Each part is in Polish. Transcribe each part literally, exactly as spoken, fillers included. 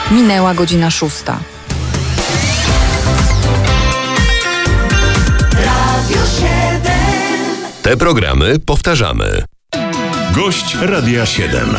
Minęła godzina szósta. Te programy powtarzamy. Gość Radia siedem.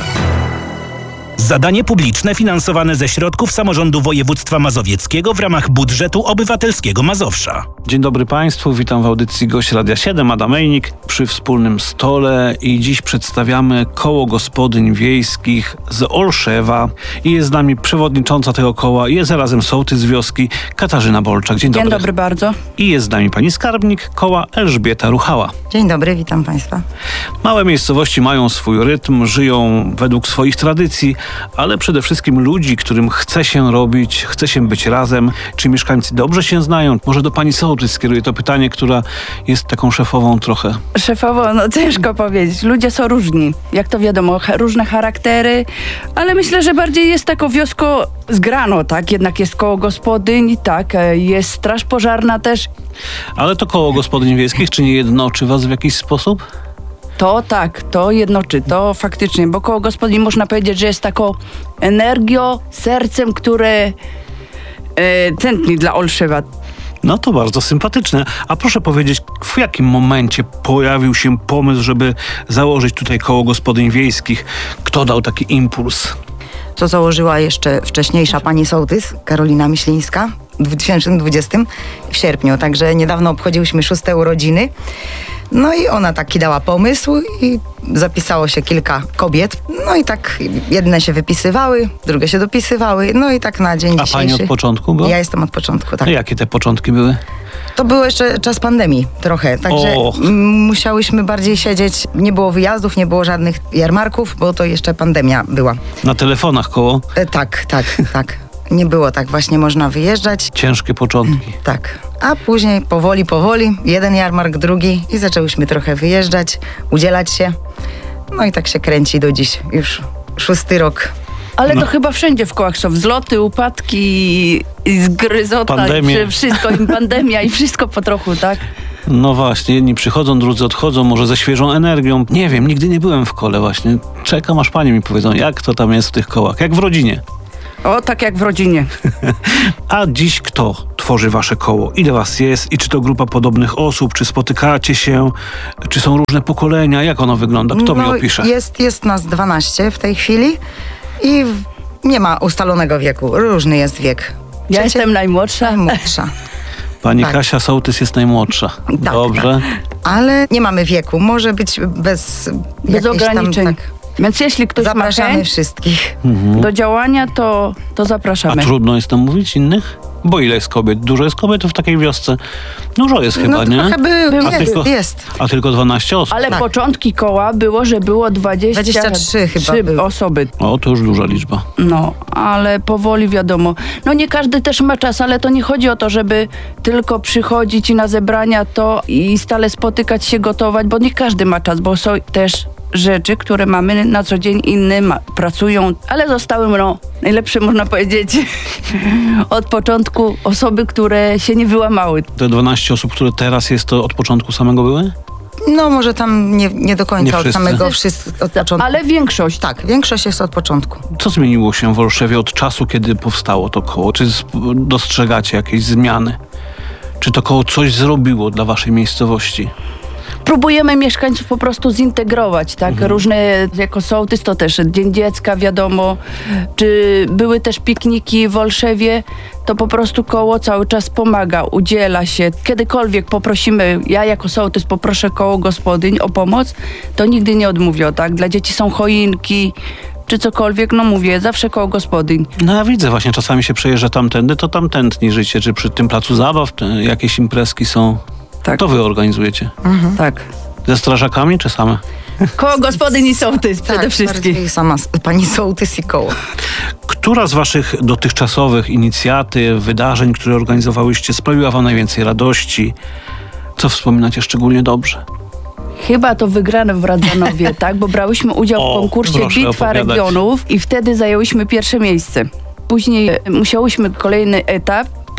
Zadanie publiczne finansowane ze środków samorządu województwa mazowieckiego w ramach budżetu obywatelskiego Mazowsza. Dzień dobry Państwu, witam w audycji Gość Radia siedem, Adam Ejnik przy wspólnym stole i dziś przedstawiamy Koło Gospodyń Wiejskich z Olszewa i jest z nami przewodnicząca tego koła, jest zarazem sołtys z wioski Katarzyna Bolczak. Dzień dobry. Dzień dobry bardzo. I jest z nami pani skarbnik koła Elżbieta Ruchała. Dzień dobry, witam Państwa. Małe miejscowości mają swój rytm, żyją według swoich tradycji, ale przede wszystkim ludzi, którym chce się robić, chce się być razem. Czy mieszkańcy dobrze się znają? Może do pani sołtys skieruję to pytanie, która jest taką szefową trochę. Szefowo, no ciężko powiedzieć. Ludzie są różni. Jak to wiadomo, ha- różne charaktery, ale myślę, że bardziej jest taką wioską zgrano, tak? Jednak jest koło gospodyń, tak, jest straż pożarna też. Ale to Koło Gospodyń Wiejskich, czy nie jednoczy was w jakiś sposób? To tak, to jednoczy, to faktycznie, bo koło gospodyń można powiedzieć, że jest taką energią, sercem, które e, tętni dla Olszewa. No to bardzo sympatyczne. A proszę powiedzieć, w jakim momencie pojawił się pomysł, żeby założyć tutaj Koło Gospodyń Wiejskich? Kto dał taki impuls? To założyła jeszcze wcześniejsza pani sołtys, Karolina Myślińska, w dwa tysiące dwudziestym w sierpniu, także niedawno obchodziłyśmy szóste urodziny. No i ona taki dała pomysł i zapisało się kilka kobiet. No i tak jedne się wypisywały, drugie się dopisywały. No i tak na dzień A dzisiejszy. pani od początku była? Ja jestem od początku, tak. A jakie te początki były? To był jeszcze czas pandemii trochę, także O. m, musiałyśmy bardziej siedzieć. Nie było wyjazdów, nie było żadnych jarmarków, bo to jeszcze pandemia była. Na telefonach koło? E, tak, tak, tak. Nie było tak właśnie można wyjeżdżać. Ciężkie początki. Tak. A później powoli, powoli, jeden jarmark, drugi i zaczęłyśmy trochę wyjeżdżać, udzielać się. No i tak się kręci do dziś, już szósty rok. Ale No. to chyba wszędzie w kołach są wzloty, upadki, i zgryzota, Pandemie. i wszystko, i pandemia, i wszystko po trochu, tak? No właśnie, jedni przychodzą, drudzy odchodzą, może ze świeżą energią. Nie wiem, nigdy nie byłem w kole właśnie. Czekam, aż panie mi powiedzą, jak to tam jest w tych kołach, jak w rodzinie. O, tak jak w rodzinie. A dziś kto tworzy wasze koło? Ile was jest i czy to grupa podobnych osób? Czy spotykacie się? Czy są różne pokolenia? Jak ono wygląda? Kto mi opisze? Jest, jest nas dwanaście w tej chwili i w, nie ma ustalonego wieku. Różny jest wiek. Ja Przecie- jestem najmłodsza. najmłodsza. Pani tak. Kasia Sołtys jest najmłodsza. Tak, Dobrze. Ale nie mamy wieku. Może być bez, Bez jakiejś ograniczeń. Tam, tak. Więc jeśli ktoś ma Zapraszamy chęć wszystkich. do działania, to, to A zapraszamy. trudno jest namówić innych? Bo ile jest kobiet? Dużo jest kobiet w takiej wiosce? Dużo jest chyba, no nie? trochę by, Był- jest, tylko- jest. A tylko dwanaście osób? Ale Tak. początki koła było, że było dwadzieścia, dwadzieścia trzy chyba trzy były. osoby. O, to już duża liczba. No, ale powoli wiadomo. No nie każdy też ma czas, ale to nie chodzi o to, żeby tylko przychodzić na zebrania to i stale spotykać się, gotować, bo nie każdy ma czas, bo są też rzeczy, które mamy na co dzień, inne ma, pracują, ale zostały, no, najlepsze można powiedzieć, od początku osoby, które się nie wyłamały. Te dwanaście osób, które teraz jest, to od początku samego były? No może tam nie, nie do końca Nie od wszyscy. samego wszystko, od początku. Ale większość. Tak, większość jest od początku. Co zmieniło się w Olszewie od czasu, kiedy powstało to koło? Czy z- dostrzegacie jakieś zmiany? Czy to koło coś zrobiło dla waszej miejscowości? Próbujemy mieszkańców po prostu zintegrować, tak? Różne, jako sołtys to też Dzień Dziecka, wiadomo, czy były też pikniki w Olszewie, to po prostu koło cały czas pomaga, udziela się. Kiedykolwiek poprosimy, ja jako sołtys poproszę koło gospodyń o pomoc, to nigdy nie odmówią, tak? Dla dzieci są choinki, czy cokolwiek, no mówię, zawsze koło gospodyń. No ja widzę, właśnie czasami się przejeżdża tamtędy, to tam tętni życie. Czy przy tym placu zabaw te, jakieś imprezki są? Tak. To wy organizujecie. Tak. Ze strażakami czy same? Koło gospodyń i sołtys przede tak, wszystkim. bardziej sama s- pani sołtys i koło. Która z waszych dotychczasowych inicjatyw, wydarzeń, które organizowałyście, sprawiła wam najwięcej radości? Co wspominacie szczególnie dobrze? Chyba to wygrane w Radzanowie, tak? Bo brałyśmy udział O, w konkursie proszę Bitwa opowiadać. Regionów i wtedy zajęłyśmy pierwsze miejsce. Później e, musiałyśmy kolejny etap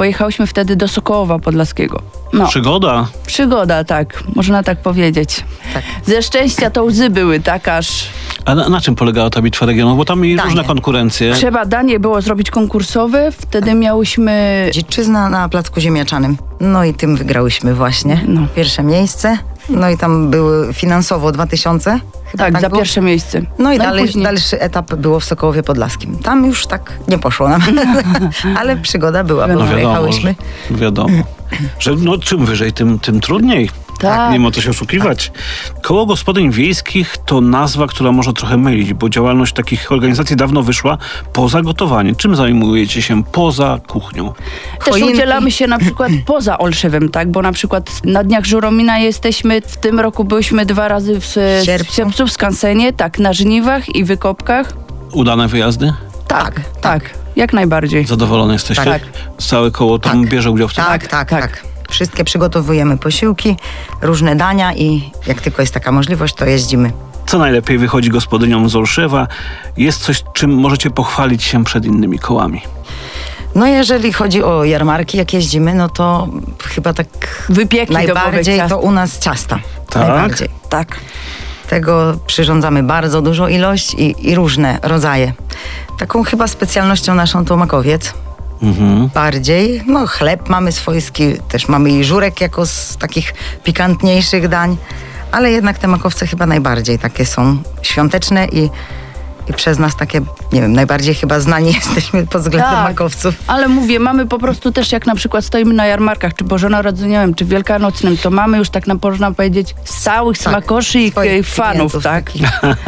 Pojechałyśmy wtedy do Sokołowa Podlaskiego. No, Przygoda. przygoda, tak, można tak powiedzieć. Tak. Ze szczęścia to łzy były, tak aż A na, na czym polegała ta bitwa regionów? Bo tam mieli Danie. różne konkurencje. trzeba danie było zrobić konkursowe. Wtedy miałyśmy... Dziczyzna na Placku Ziemniaczanym. No i tym wygrałyśmy właśnie. No. Pierwsze miejsce. No i tam były finansowo dwa tysiące. Chyba Tak, za było. pierwsze miejsce. No i No i dalej, później- dalszy etap było w Sokołowie Podlaskim. Tam już tak nie poszło nam. Ale przygoda była, bo No No wiadomo, pojechałyśmy. że, wiadomo. Że no, czym wyżej, tym, tym trudniej. Tak. Nie ma co się oszukiwać. Koło gospodyń wiejskich to nazwa, która może trochę mylić, bo działalność takich organizacji dawno wyszła poza gotowanie. Czym zajmujecie się poza kuchnią? Też Choinki. udzielamy się na przykład poza Olszewem, tak? Bo na przykład na Dniach Żuromina jesteśmy, w tym roku byliśmy dwa razy w, w sierpcu. sierpcu w skansenie, tak, na żniwach i wykopkach. Udane wyjazdy? Tak, tak, jak najbardziej. Zadowolone jesteście? Tak. Całe koło tam Tak. bierze udział w tym? Tak, tak, tak. tak. Wszystkie przygotowujemy posiłki, różne dania i jak tylko jest taka możliwość, to jeździmy. Co najlepiej wychodzi gospodyniom z Olszewa? Jest coś, czym możecie pochwalić się przed innymi kołami? No jeżeli chodzi o jarmarki, jak jeździmy, no to chyba tak Wypieki najbardziej domowe, to u nas ciasta. Tak? Najbardziej. tak. Tego przyrządzamy bardzo dużą ilość i, i różne rodzaje. Taką chyba specjalnością naszą to makowiec. Mhm. Bardziej. No chleb mamy swojski, też mamy i żurek jako z takich pikantniejszych dań. Ale jednak te makowce chyba najbardziej takie są świąteczne i, i przez nas takie, nie wiem, najbardziej chyba znani jesteśmy pod względem Tak. makowców. Ale mówię, mamy po prostu też, jak na przykład stoimy na jarmarkach, czy bożonarodzeniowym, czy wielkanocnym, to mamy już tak na, można powiedzieć stałych Tak, smakoszy i swoich fanów, klientów tak? takich.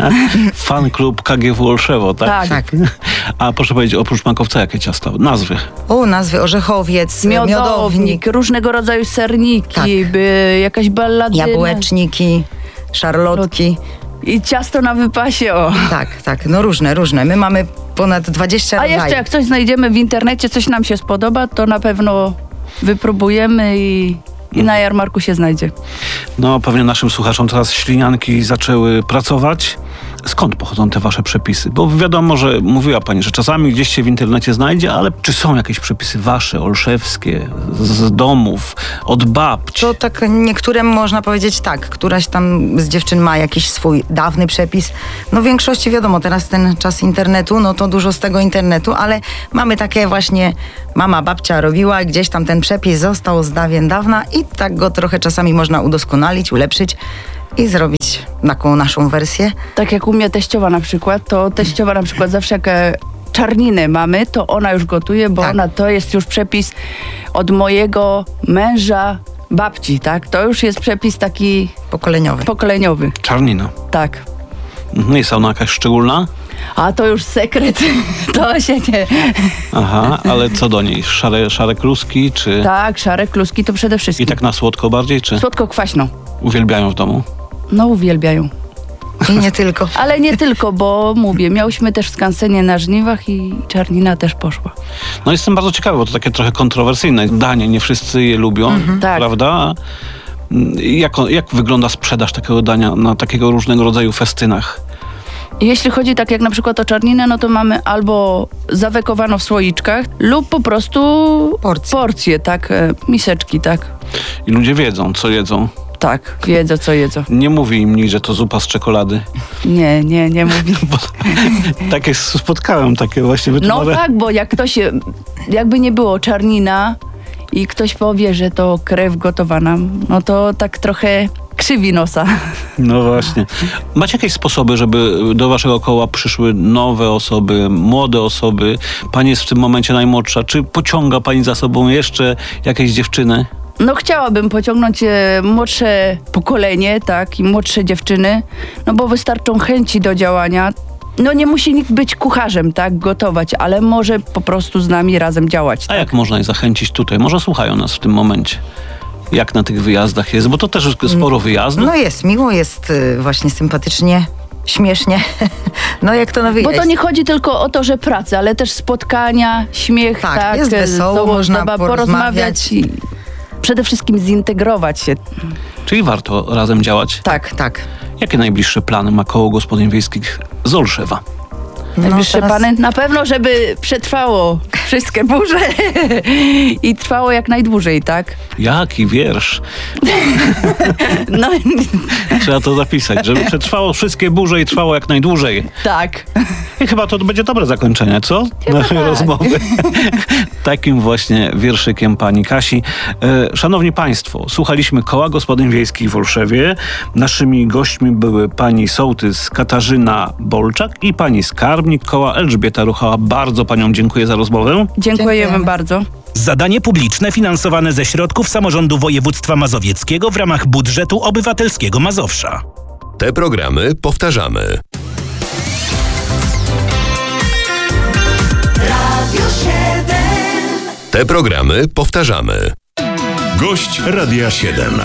Fan klub K G W Olszewo, tak? Tak. Tak. A proszę powiedzieć, oprócz makowca jakie ciasta? Nazwy? O, nazwy orzechowiec, miodownik, Miodownik, różnego rodzaju serniki, Tak. by, jakaś balladyna. jabłeczniki, szarlotki. I ciasto na wypasie, o. Tak, tak, no różne, różne. My mamy ponad dwadzieścia A rodzajów. jeszcze jak coś znajdziemy w internecie, coś nam się spodoba, to na pewno wypróbujemy i, i na jarmarku się znajdzie. No, pewnie naszym słuchaczom teraz ślinianki zaczęły pracować. Skąd pochodzą te wasze przepisy? Bo wiadomo, że mówiła pani, że czasami gdzieś się w internecie znajdzie, ale czy są jakieś przepisy wasze, olszewskie, z domów, od babci? To tak niektóre można powiedzieć tak, któraś tam z dziewczyn ma jakiś swój dawny przepis. No w większości wiadomo, teraz ten czas internetu, no to dużo z tego internetu, ale mamy takie właśnie, mama, babcia robiła, gdzieś tam ten przepis został z dawien dawna i tak go trochę czasami można udoskonalić, ulepszyć i zrobić taką naszą wersję. Tak jak u mnie teściowa na przykład, to teściowa na przykład zawsze jak e, czarninę mamy, to ona już gotuje, bo Tak. ona to jest już przepis od mojego męża, babci, tak? To już jest przepis taki Pokoleniowy. pokoleniowy, Czarnina. tak. Mhm, jest ona jakaś szczególna? A to już sekret, to się nie... Aha, ale co do niej? Szare, szare kluski, czy... Tak, szare kluski to przede I wszystkim. tak na słodko bardziej, czy Słodko-kwaśno. uwielbiają w domu? No uwielbiają. I nie tylko. Ale nie tylko, bo mówię, miałyśmy też w skansenie na żniwach i czarnina też poszła. No jestem bardzo ciekawy, bo to takie trochę kontrowersyjne danie, nie wszyscy je lubią, Tak. prawda? Jak, jak wygląda sprzedaż takiego dania na takiego różnego rodzaju festynach? Jeśli chodzi tak jak na przykład o czarninę, no to mamy albo zawekowano w słoiczkach lub po prostu Porcje. porcje, tak, e, miseczki, tak. I ludzie wiedzą, co jedzą. Tak, wiedzą co jedzą. Nie mówi im nikt, że to zupa z czekolady. Nie, nie, nie mówi. Bo takie spotkałem, takie właśnie No wytwory. tak, bo jak ktoś, się- jakby nie było czarnina i ktoś powie, że to krew gotowana, no to tak trochę krzywi nosa. No właśnie. Macie jakieś sposoby, żeby do waszego koła przyszły nowe osoby, młode osoby? Pani jest w tym momencie najmłodsza. Czy pociąga pani za sobą jeszcze jakieś dziewczyny? No chciałabym pociągnąć e, młodsze pokolenie, tak, i młodsze dziewczyny, no bo wystarczą chęci do działania. No nie musi nikt być kucharzem, tak, gotować, ale może po prostu z nami razem działać. A Tak? jak można je zachęcić tutaj? Może słuchają nas w tym momencie. Jak na tych wyjazdach jest? Bo to też sporo wyjazdów. No jest miło, jest y, właśnie sympatycznie, śmiesznie. No jak to na Bo wyjeździe. to nie chodzi tylko o to, że praca, ale też spotkania, śmiech, Tak, tak, jest e, wesoło, znowu można trzeba porozmawiać. i przede wszystkim zintegrować się. Czyli warto razem działać. Tak, tak. Jakie najbliższe plany ma koło gospodyń wiejskich z Olszewa? No, Najbliższe teraz- pany, na pewno, żeby przetrwało wszystkie burze i trwało jak najdłużej, tak? Jaki wiersz? No, Trzeba to zapisać, żeby przetrwało wszystkie burze i trwało jak najdłużej. tak. I chyba to będzie dobre zakończenie, co? Naszej tak. rozmowy. Takim właśnie wierszykiem pani Kasi. E, szanowni Państwo, słuchaliśmy Koła Gospodyń Wiejskich w Olszewie. Naszymi gośćmi były pani sołtys Katarzyna Bolczak i pani skarbnik koła Elżbieta Ruchała. Bardzo paniom dziękuję za rozmowę. Dziękujemy, Dziękujemy. bardzo. Zadanie publiczne finansowane ze środków samorządu województwa mazowieckiego w ramach budżetu obywatelskiego Mazowsza. Te programy powtarzamy. Te programy powtarzamy. Gość Radia siedem.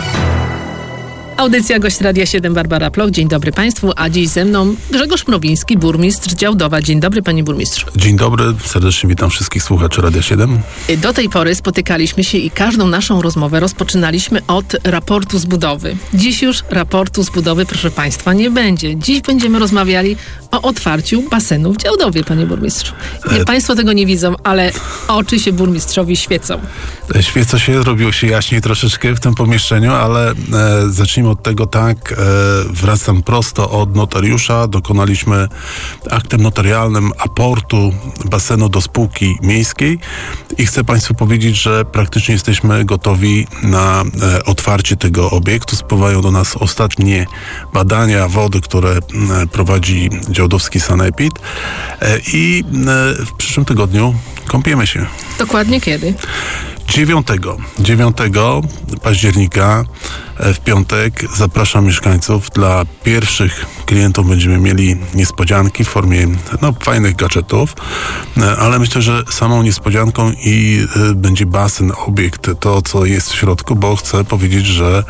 Audycja Gość Radia siedem, Barbara Ploch. Dzień dobry Państwu, a dziś ze mną Grzegorz Mrowiński, burmistrz Działdowa. Dzień dobry, panie burmistrzu. Dzień dobry, serdecznie witam wszystkich słuchaczy Radia siedem. Do tej pory spotykaliśmy się i każdą naszą rozmowę rozpoczynaliśmy od raportu z budowy. Dziś już raportu z budowy, proszę Państwa, nie będzie. Dziś będziemy rozmawiali o otwarciu basenu w Działdowie, panie burmistrzu. Nie, E... Państwo tego nie widzą, ale oczy się burmistrzowi świecą. Świeco się, robiło się jaśniej troszeczkę w tym pomieszczeniu, ale e, zacznijmy od tego tak, e, wracam prosto od notariusza, dokonaliśmy aktem notarialnym aportu basenu do spółki miejskiej i chcę Państwu powiedzieć, że praktycznie jesteśmy gotowi na e, otwarcie tego obiektu. Spływają do nas ostatnie badania wody, które e, prowadzi działdowski sanepid e, i e, w przyszłym tygodniu kąpiemy się. Dokładnie kiedy? dziewiątego października w piątek zapraszam mieszkańców. Dla pierwszych klientów będziemy mieli niespodzianki w formie no, fajnych gadżetów, ale myślę, że samą niespodzianką i y, będzie basen, obiekt, to co jest w środku, bo chcę powiedzieć, że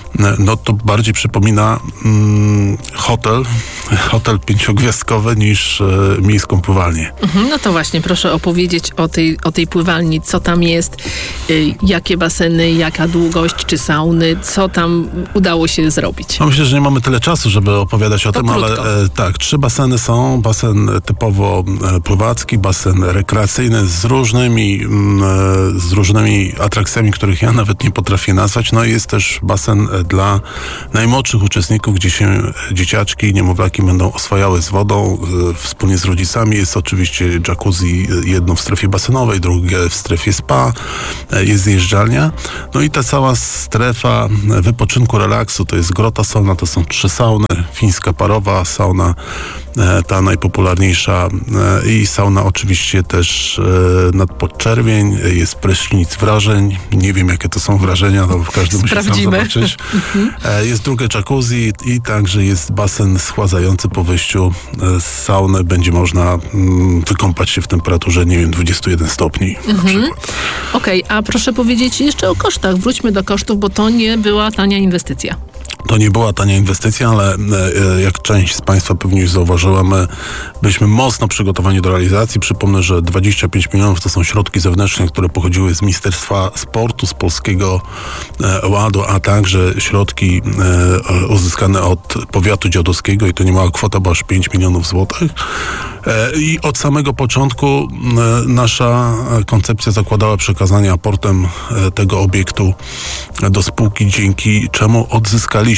no to bardziej przypomina mm, hotel, hotel pięciogwiazdkowy niż e, miejską pływalnię. Mhm, no to właśnie, proszę opowiedzieć o tej, o tej pływalni, co tam jest, y, jakie baseny, jaka długość, czy sauny, co tam udało się zrobić. No myślę, że nie mamy tyle czasu, żeby opowiadać o To tym, krótko. ale e, tak, trzy baseny są. Basen typowo e, pływacki, basen rekreacyjny z różnymi, m, e, z różnymi atrakcjami, których ja nawet nie potrafię nazwać. No i jest też basen e, dla najmłodszych uczestników, gdzie się dzieciaczki i niemowlaki będą oswajały z wodą e, wspólnie z rodzicami. Jest oczywiście jacuzzi, jedno w strefie basenowej, drugie w strefie spa, e, jest zjeżdżalnia. No i ta cała strefa wypoczynku, relaksu, to jest grota sauna, to są trzy sauny, fińska parowa, sauna e, ta najpopularniejsza e, i sauna oczywiście też e, nad podczerwień, jest prysznic wrażeń, nie wiem jakie to są wrażenia, to każdy musi sam Sprawdzimy. zobaczyć. E, jest drugie jacuzzi i także jest basen schładzający po wyjściu e, z sauny, będzie można mm, wykąpać się w temperaturze, nie wiem, dwadzieścia jeden stopni na przykład. Okej, a proszę powiedzieć jeszcze o kosztach. Wróćmy do kosztów, bo to nie była tania inwestycja. To nie była tania inwestycja, ale e, jak część z Państwa pewnie już zauważyła, my byliśmy mocno przygotowani do realizacji. Przypomnę, że dwadzieścia pięć milionów to są środki zewnętrzne, które pochodziły z Ministerstwa Sportu, z Polskiego e, Ładu, a także środki e, uzyskane od powiatu działdowskiego i to nie mała kwota, bo aż pięć milionów złotych. E, I od samego początku e, nasza koncepcja zakładała przekazanie aportem e, tego obiektu do spółki, dzięki czemu odzyskaliśmy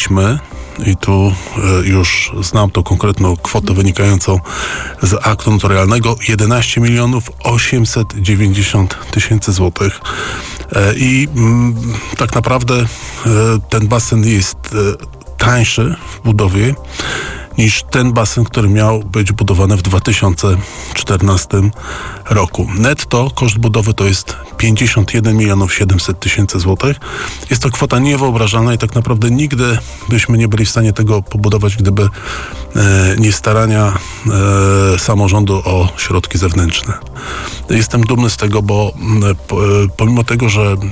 i tu e, już znam tą konkretną kwotę wynikającą z aktu notarialnego jedenaście milionów osiemset dziewięćdziesiąt tysięcy złotych. E, I mm, tak naprawdę e, ten basen jest e, tańszy w budowie niż ten basen, który miał być budowany w dwa tysiące czternastym roku. Netto koszt budowy to jest pięćdziesiąt jeden milionów siedemset tysięcy złotych. Jest to kwota niewyobrażalna i tak naprawdę nigdy byśmy nie byli w stanie tego pobudować, gdyby e, nie starania e, samorządu o środki zewnętrzne. Jestem dumny z tego, bo e, pomimo tego, że e,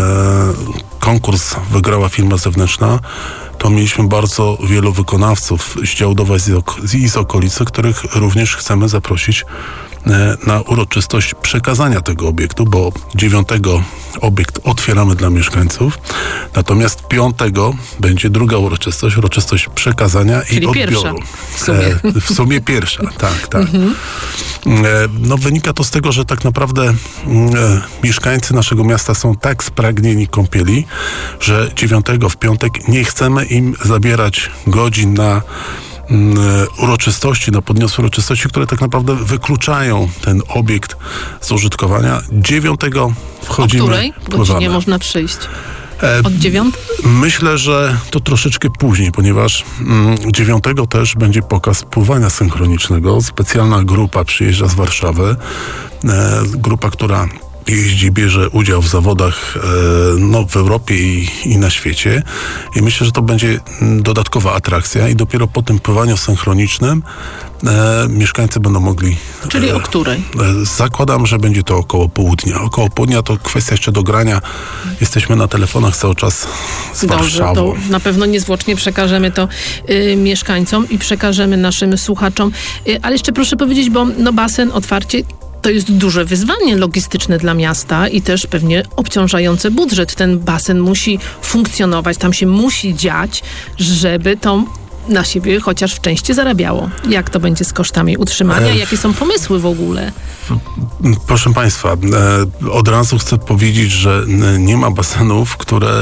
konkurs wygrała firma zewnętrzna, to mieliśmy bardzo wielu wykonawców z Działdowa i z okolicy, których również chcemy zaprosić na uroczystość przekazania tego obiektu, bo dziewiątego obiekt otwieramy dla mieszkańców, natomiast piątego będzie druga uroczystość, uroczystość przekazania Czyli i odbioru. pierwsza w sumie. E, w sumie pierwsza, tak, tak. Mhm. No, wynika to z tego, że tak naprawdę e, mieszkańcy naszego miasta są tak spragnieni kąpieli, że dziewiątego w piątek nie chcemy im zabierać godzin na uroczystości, na podniosłe uroczystości, które tak naprawdę wykluczają ten obiekt z użytkowania. Dziewiątego wchodzimy, o której godzinie można przyjść? Od dziewiątej? Myślę, że to troszeczkę później, ponieważ dziewiątego też będzie pokaz pływania synchronicznego. Specjalna grupa przyjeżdża z Warszawy. E, grupa, która jeździ, bierze udział w zawodach e, no, w Europie i, i na świecie. I myślę, że to będzie dodatkowa atrakcja i dopiero po tym pływaniu synchronicznym e, mieszkańcy będą mogli... Czyli e, o której? E, zakładam, że będzie to około południa. Około południa to kwestia jeszcze do grania. Jesteśmy na telefonach cały czas z Dobrze, Warszawą. to na pewno niezwłocznie przekażemy to y, mieszkańcom i przekażemy naszym słuchaczom. Y, ale jeszcze proszę powiedzieć, bo no, basen, otwarcie to jest duże wyzwanie logistyczne dla miasta i też pewnie obciążający budżet. Ten basen musi funkcjonować, tam się musi dziać, żeby to na siebie chociaż w części zarabiało. Jak to będzie z kosztami utrzymania? Jakie są pomysły w ogóle? Proszę Państwa, od razu chcę powiedzieć, że nie ma basenów, które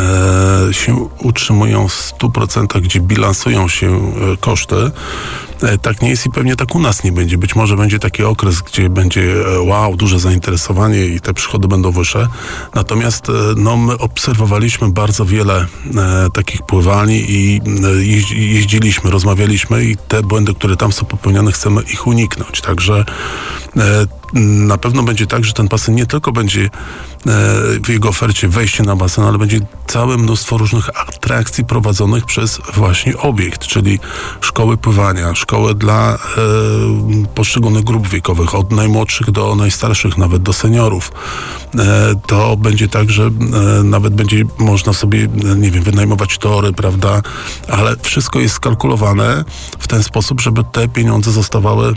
się utrzymują w stu procentach, gdzie bilansują się koszty. Tak nie jest i pewnie tak u nas nie będzie. Być może będzie taki okres, gdzie będzie wow, duże zainteresowanie i te przychody będą wyższe. Natomiast no, my obserwowaliśmy bardzo wiele e, takich pływalni i e, jeździ, jeździliśmy, rozmawialiśmy i te błędy, które tam są popełniane, chcemy ich uniknąć. Także e, na pewno będzie tak, że ten basen nie tylko będzie e, w jego ofercie wejście na basen, ale będzie całe mnóstwo różnych atrakcji prowadzonych przez właśnie obiekt, czyli szkoły pływania, szkoły dla e, poszczególnych grup wiekowych, od najmłodszych do najstarszych, nawet do seniorów. E, to będzie tak, że e, nawet będzie można sobie, nie wiem, wynajmować tory, prawda, ale wszystko jest skalkulowane w ten sposób, żeby te pieniądze zostawały e,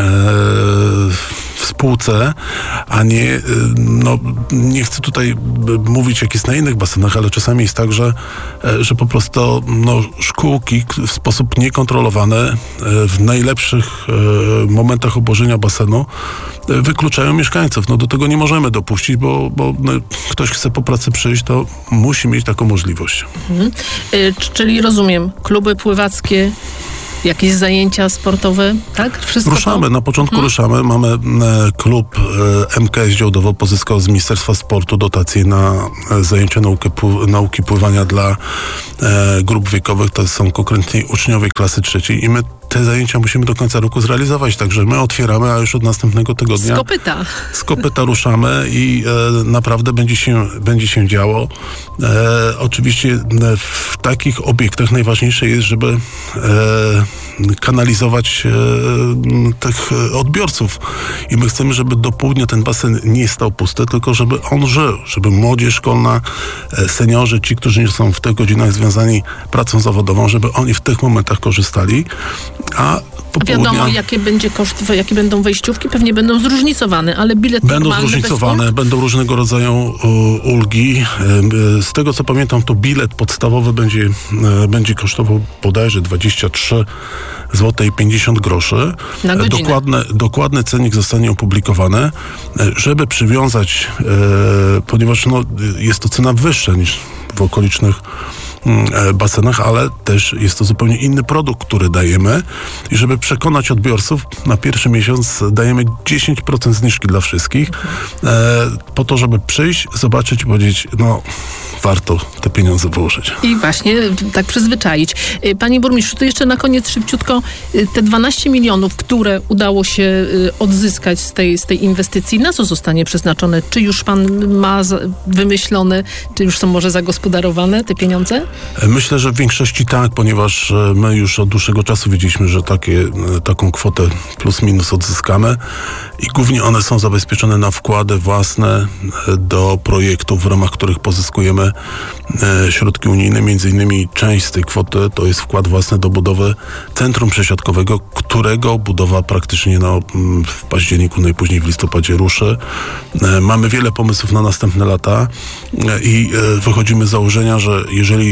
w spółce, a nie, no, nie chcę tutaj mówić, jak jest na innych basenach, ale czasami jest tak, że, że po prostu no, szkółki w sposób niekontrolowany w najlepszych momentach obłożenia basenu wykluczają mieszkańców. No do tego nie możemy dopuścić, bo, bo no, ktoś chce po pracy przyjść, to musi mieć taką możliwość. Mhm. Y, czyli rozumiem, kluby pływackie, jakieś zajęcia sportowe, tak? Wszystko ruszamy, to? na początku hmm. ruszamy. Mamy e, klub e, M K S Działdowo pozyskał z Ministerstwa Sportu dotacje na e, zajęcia nauki, pł- nauki pływania dla e, grup wiekowych. To są konkretnie uczniowie klasy trzeciej i my te zajęcia musimy do końca roku zrealizować, także my otwieramy, a już od następnego tygodnia z kopyta, z kopyta ruszamy i e, naprawdę będzie się, będzie się działo. E, oczywiście w takich obiektach najważniejsze jest, żeby e, kanalizować e, tych odbiorców i my chcemy, żeby do południa ten basen nie stał pusty, tylko żeby on żył, żeby młodzież szkolna, e, seniorzy, ci, którzy nie są w tych godzinach związani pracą zawodową, żeby oni w tych momentach korzystali. A wiadomo, jakie będzie koszt, jakie będą wejściówki, pewnie będą zróżnicowane, ale bilet będą zróżnicowane, będą różnego rodzaju uh, ulgi. Z tego, co pamiętam, to bilet podstawowy będzie, uh, będzie kosztował bodajże dwadzieścia trzy złote i pięćdziesiąt groszy. Na godzinę. Dokładny, dokładny cennik zostanie opublikowany, żeby przywiązać, uh, ponieważ no, jest to cena wyższa niż w okolicznych basenach, ale też jest to zupełnie inny produkt, który dajemy i żeby przekonać odbiorców, na pierwszy miesiąc dajemy dziesięć procent zniżki dla wszystkich, e, po to, żeby przyjść, zobaczyć i powiedzieć, no warto te pieniądze włożyć. I właśnie tak przyzwyczaić. Panie burmistrzu, to jeszcze na koniec szybciutko te dwanaście milionów, które udało się odzyskać z tej, z tej inwestycji, na co zostanie przeznaczone? Czy już pan ma wymyślone, czy już są może zagospodarowane te pieniądze? Myślę, że w większości tak, ponieważ my już od dłuższego czasu wiedzieliśmy, że takie, taką kwotę plus minus odzyskamy i głównie one są zabezpieczone na wkłady własne do projektów, w ramach których pozyskujemy środki unijne. Między innymi część z tej kwoty to jest wkład własny do budowy centrum przesiadkowego, którego budowa praktycznie no, w październiku, najpóźniej w listopadzie ruszy. Mamy wiele pomysłów na następne lata i wychodzimy z założenia, że jeżeli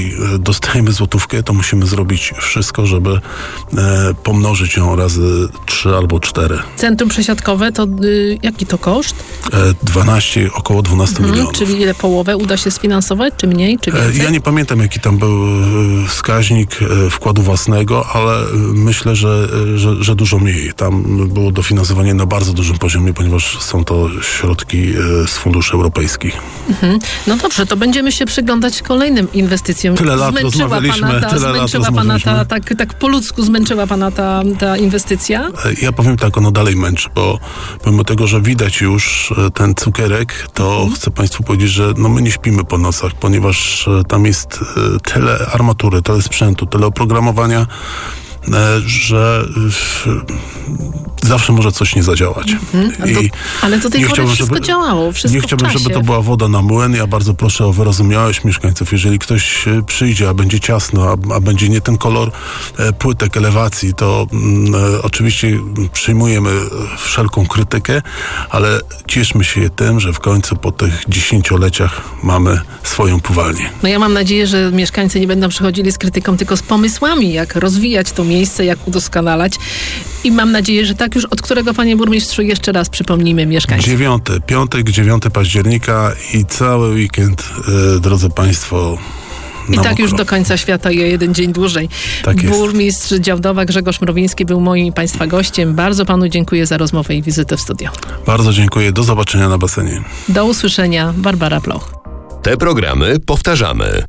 jeżeli dostajemy złotówkę, to musimy zrobić wszystko, żeby e, pomnożyć ją razy trzy albo cztery. Centrum przesiadkowe, to y, jaki to koszt? E, dwanaście, około dwanaście Mhm, milionów. czyli ile połowę uda się sfinansować, czy mniej, czy więcej? E, ja nie pamiętam, jaki tam był e, wskaźnik e, wkładu własnego, ale e, myślę, że, e, że, że dużo mniej. Tam było dofinansowanie na bardzo dużym poziomie, ponieważ są to środki e, z funduszy europejskich. Mhm. No dobrze, to będziemy się przyglądać kolejnym inwestycjom. Tyle lat zmęczyła rozmawialiśmy, pana ta, tyle lat zmęczyła pana rozmawialiśmy. ta, tak, tak po ludzku zmęczyła pana ta, ta inwestycja? Ja powiem tak, ono dalej męczy, bo pomimo tego, że widać już ten cukierek, to Mhm. chcę Państwu powiedzieć, że no my nie śpimy po nocach, ponieważ tam jest tyle armatury, tyle sprzętu, tyle oprogramowania, że zawsze może coś nie zadziałać. Mhm. To, I ale do tej nie pory chciałbym, wszystko żeby, działało, wszystko nie chciałbym, w czasie. żeby to była woda na młyn. Ja bardzo proszę o wyrozumiałość mieszkańców. Jeżeli ktoś przyjdzie, a będzie ciasno, a, a będzie nie ten kolor e, płytek elewacji, to mm, e, oczywiście przyjmujemy wszelką krytykę, ale cieszmy się tym, że w końcu po tych dziesięcioleciach mamy swoją pływalnię. No ja mam nadzieję, że mieszkańcy nie będą przychodzili z krytyką, tylko z pomysłami, jak rozwijać to miejsce, jak udoskonalać. I mam nadzieję, że tak już, od którego, panie burmistrzu, jeszcze raz przypomnijmy mieszkańcom. Dziewiąty, piątek, dziewiąty października i cały weekend, e, drodzy Państwo, I na tak mokro. już do końca świata i o jeden dzień dłużej. Tak jest. Burmistrz Działdowa Grzegorz Mrowiński był moim i Państwa gościem. Bardzo panu dziękuję za rozmowę i wizytę w studio. Bardzo dziękuję. Do zobaczenia na basenie. Do usłyszenia. Barbara Ploch. Te programy powtarzamy.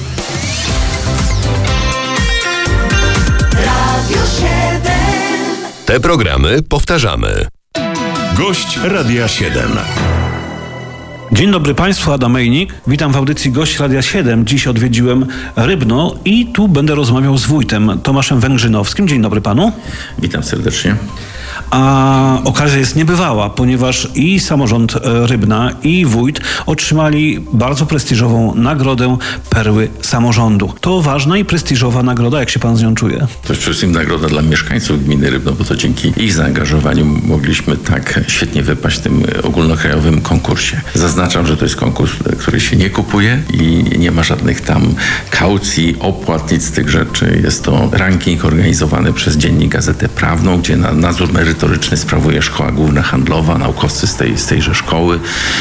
Te programy powtarzamy. Gość Radia siedem. Dzień dobry Państwu, Adam Mejnik. Witam w audycji Gość Radia siedem. Dziś odwiedziłem Rybno i tu będę rozmawiał z wójtem Tomaszem Węgrzynowskim. Dzień dobry Panu. Witam serdecznie. A okazja jest niebywała, ponieważ i samorząd Rybna, i wójt otrzymali bardzo prestiżową nagrodę Perły Samorządu. To ważna i prestiżowa nagroda. Jak się Pan z nią czuje? To jest przede wszystkim nagroda dla mieszkańców gminy Rybno, bo to dzięki ich zaangażowaniu mogliśmy tak świetnie wypaść w tym ogólnokrajowym konkursie. Zaznaczam, że to jest konkurs, który się nie kupuje i nie ma żadnych tam kaucji, opłat, nic z tych rzeczy. Jest to ranking organizowany przez Dziennik Gazetę Prawną, gdzie na nadzór merytoryczny sprawuje Szkoła Główna Handlowa. Naukowcy z, tej, z tejże szkoły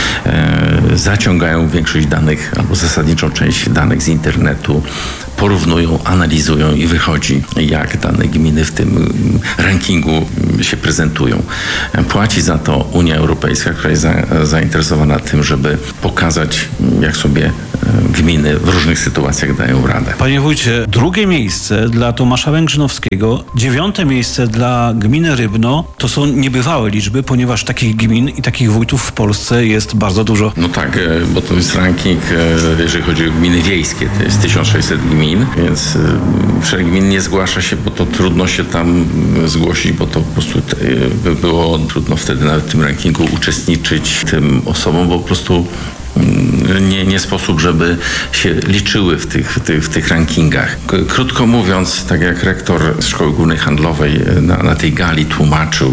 e, zaciągają większość danych albo zasadniczą część danych z internetu, porównują, analizują i wychodzi, jak dane gminy w tym rankingu się prezentują. Płaci za to Unia Europejska, która jest za, zainteresowana tym, żeby pokazać, jak sobie gminy w różnych sytuacjach dają radę. Panie wójcie, drugie miejsce dla Tomasza Węgrzynowskiego, dziewiąte miejsce dla gminy Rybno, to są niebywałe liczby, ponieważ takich gmin i takich wójtów w Polsce jest bardzo dużo. No tak, bo to jest ranking, jeżeli chodzi o gminy wiejskie, to jest tysiąc sześćset gmin, więc szereg gmin nie zgłasza się, bo to trudno się tam zgłosić, bo to po prostu by było trudno wtedy nawet w tym rankingu uczestniczyć tym osobom, bo po prostu Nie, nie sposób, żeby się liczyły w tych, w tych, w tych rankingach. Krótko mówiąc, tak jak rektor Szkoły Głównej Handlowej na, na tej gali tłumaczył,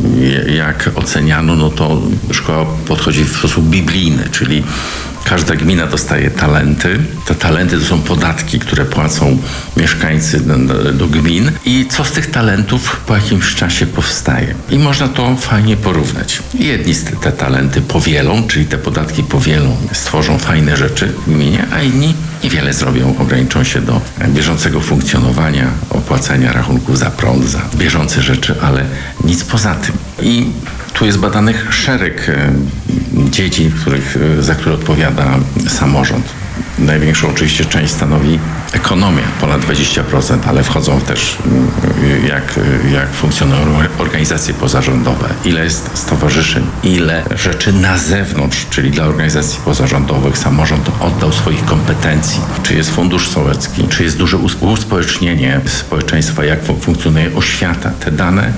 jak oceniano, no to szkoła podchodzi w sposób biblijny, czyli każda gmina dostaje talenty. Te talenty to są podatki, które płacą mieszkańcy do, do gmin. I co z tych talentów po jakimś czasie powstaje? I można to fajnie porównać. Jedni te talenty powielą, czyli te podatki powielą, stworzą fajne rzeczy w gminie, a inni niewiele zrobią, ograniczą się do bieżącego funkcjonowania, opłacania rachunków za prąd, za bieżące rzeczy, ale nic poza tym. I tu jest badanych szereg dziedzin, których, za które odpowiada samorząd. Największą oczywiście część stanowi ekonomia, ponad dwadzieścia procent, ale wchodzą też jak, jak funkcjonują organizacje pozarządowe, ile jest stowarzyszeń, ile rzeczy na zewnątrz, czyli dla organizacji pozarządowych samorząd oddał swoich kompetencji, czy jest fundusz sołecki, czy jest duże uspołecznienie społeczeństwa, jak funkcjonuje oświata. Te dane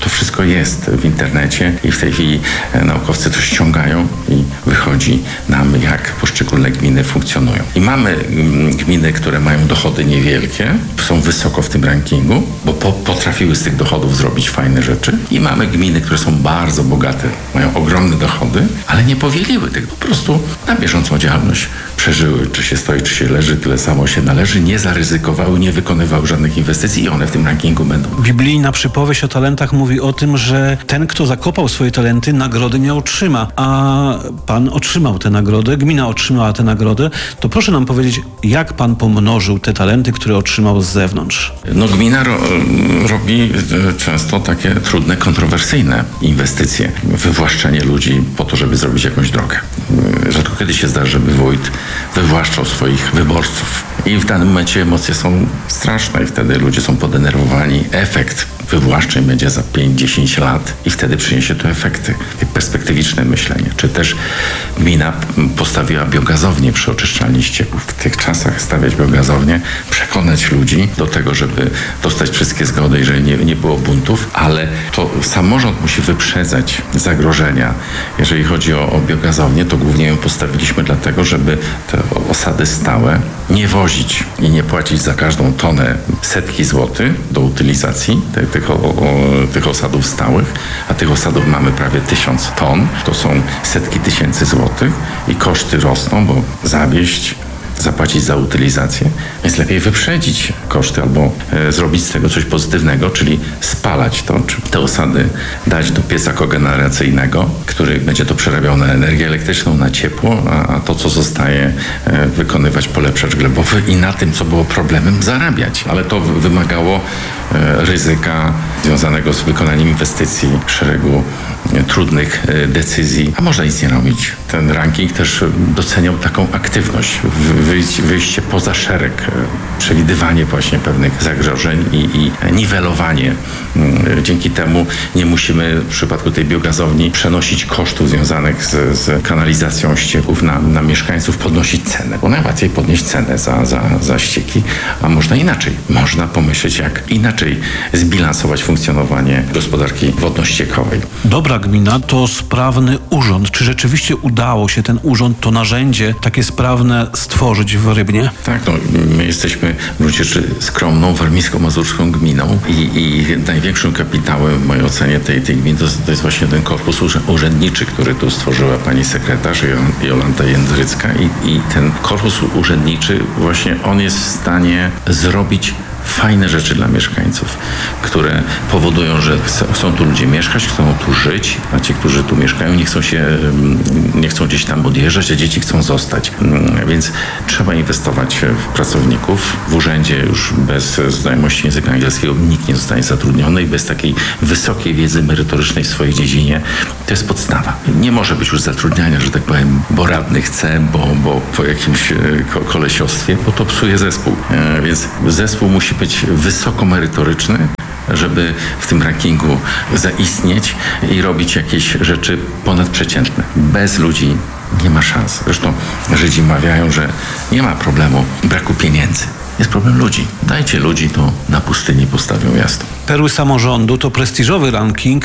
To wszystko jest w internecie i w tej chwili naukowcy to ściągają i wychodzi nam, jak poszczególne gminy funkcjonują. I mamy gminy, które mają dochody niewielkie, są wysoko w tym rankingu, bo po, potrafiły z tych dochodów zrobić fajne rzeczy. I mamy gminy, które są bardzo bogate, mają ogromne dochody, ale nie powieliły tego. Po prostu na bieżącą działalność przeżyły, czy się stoi, czy się leży, tyle samo się należy, nie zaryzykowały, nie wykonywały żadnych inwestycji i one w tym rankingu będą. Biblijna przypowieść o talentach mówi o tym, że ten, kto zakopał swoje talenty, nagrody nie otrzyma, a pan otrzymał tę nagrodę, gmina otrzymała tę nagrodę. To proszę nam powiedzieć, jak pan pomnożył te talenty, które otrzymał z zewnątrz? No gmina ro, robi często takie trudne, kontrowersyjne inwestycje, wywłaszczenie ludzi po to, żeby zrobić jakąś drogę. Rzadko kiedy się zdarza, żeby wójt wywłaszczał swoich wyborców. I w danym momencie emocje są straszne i wtedy ludzie są podenerwowani. Efekt wywłaszczeń będzie za pięć do dziesięciu lat i wtedy przyniesie to efekty. Perspektywiczne myślenie. Czy też gmina postawiła biogazownię przy oczyszczalni ścieków. W tych czasach stawiać biogazownię, przekonać ludzi do tego, żeby dostać wszystkie zgody i żeby nie, nie było buntów, ale to samorząd musi wyprzedzać zagrożenia. Jeżeli chodzi o, o biogazownię, to głównie ją postawiliśmy dlatego, żeby te osady stałe nie wozić i nie płacić za każdą tonę setki złotych do utylizacji tych, tych, o, o, tych osadów stałych, a tych osadów mamy prawie tysiąc ton. To są setki tysięcy złotych i koszty rosną, bo zawieźć, zapłacić za utylizację, więc lepiej wyprzedzić koszty albo e, zrobić z tego coś pozytywnego, czyli spalać to, czy te osady dać do pieca kogeneracyjnego, który będzie to przerabiał na energię elektryczną, na ciepło, a, a to, co zostaje, e, wykonywać polepszacz glebowy i na tym, co było problemem, zarabiać. Ale to w- wymagało e, ryzyka związanego z wykonaniem inwestycji, szeregu e, trudnych e, decyzji, a można nic nie robić. Ten ranking też doceniał taką aktywność, w, wyjście, wyjście poza szereg, przewidywanie właśnie pewnych zagrożeń i, i niwelowanie. Dzięki temu nie musimy w przypadku tej biogazowni przenosić kosztów związanych z, z kanalizacją ścieków na, na mieszkańców, podnosić cenę, bo najłatwiej podnieść cenę za, za, za ścieki, a można inaczej. Można pomyśleć, jak inaczej zbilansować funkcjonowanie gospodarki wodno-ściekowej. Dobra gmina to sprawny urząd. Czy rzeczywiście udało się ten urząd, to narzędzie takie sprawne stworzyć w Rybnie? Tak, no, my jesteśmy w gruncie rzeczy skromną warmińsko-mazurską gminą i, i największym kapitałem w mojej ocenie tej, tej gminy to, to jest właśnie ten korpus urzędniczy, który tu stworzyła pani sekretarz Jolanta Jędrycka i, i ten korpus urzędniczy właśnie on jest w stanie zrobić fajne rzeczy dla mieszkańców, które powodują, że chcą tu ludzie mieszkać, chcą tu żyć, a ci, którzy tu mieszkają, nie chcą się, nie chcą gdzieś tam odjeżdżać, a dzieci chcą zostać. Więc trzeba inwestować w pracowników. W urzędzie już bez znajomości języka angielskiego nikt nie zostanie zatrudniony i bez takiej wysokiej wiedzy merytorycznej w swojej dziedzinie to jest podstawa. Nie może być już zatrudniania, że tak powiem, bo radny chce, bo, bo po jakimś kolesiostwie, bo to psuje zespół. Więc zespół musi być wysoko merytoryczny, żeby w tym rankingu zaistnieć i robić jakieś rzeczy ponadprzeciętne. Bez ludzi nie ma szans. Zresztą Żydzi mawiają, że nie ma problemu braku pieniędzy. Jest problem ludzi. Dajcie ludzi, to na pustyni postawią miasto. Perły samorządu to prestiżowy ranking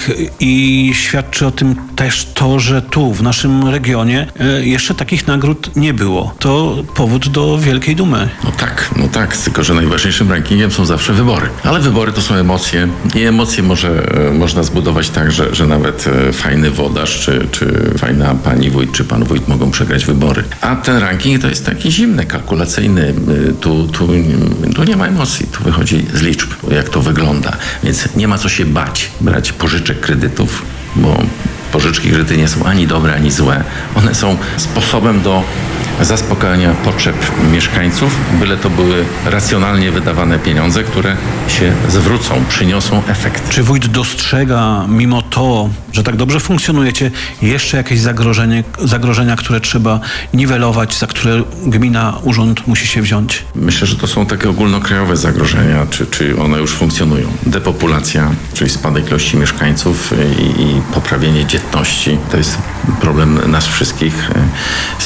i świadczy o tym też to, że tu w naszym regionie jeszcze takich nagród nie było. To powód do wielkiej dumy. No tak, no tak, tylko że najważniejszym rankingiem są zawsze wybory. Ale wybory to są emocje i emocje może, można zbudować tak, że, że nawet fajny włodarz, czy, czy fajna pani wójt, czy pan wójt mogą przegrać wybory. A ten ranking to jest taki zimny, kalkulacyjny. Tu, tu, tu nie ma emocji, tu wychodzi z liczb, jak to wygląda. Więc nie ma co się bać, brać pożyczek, kredytów, bo pożyczki, kredyty nie są ani dobre, ani złe. One są sposobem do zaspokajania potrzeb mieszkańców, byle to były racjonalnie wydawane pieniądze, które się zwrócą, przyniosą efekt. Czy wójt dostrzega, mimo to, że tak dobrze funkcjonujecie, jeszcze jakieś zagrożenie, zagrożenia, które trzeba niwelować, za które gmina, urząd musi się wziąć? Myślę, że to są takie ogólnokrajowe zagrożenia, czy, czy one już funkcjonują. Depopulacja, czyli spadek ilości mieszkańców i, i poprawienie dzietności. To jest problem nas wszystkich.